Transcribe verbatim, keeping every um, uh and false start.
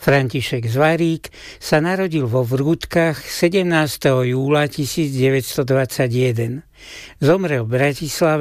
František Zvarík sa narodil vo Vrútkach sedemnásteho júla tisícdeväťstodvadsaťjeden. Zomrel v Bratislave